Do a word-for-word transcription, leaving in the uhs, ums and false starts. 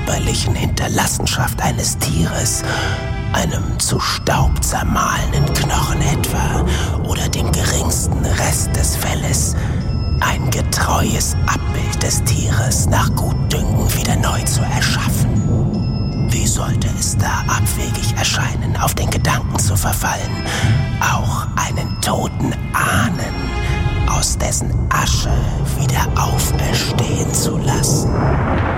körperlichen Hinterlassenschaft eines Tieres, einem zu Staub zermahlenen Knochen etwa oder dem geringsten Rest des Felles, ein getreues Abbild des Tieres nach Gutdünken wieder neu zu erschaffen. Wie sollte es da abwegig erscheinen, auf den Gedanken zu verfallen, auch einen toten Ahnen aus dessen Asche wieder auferstehen zu lassen?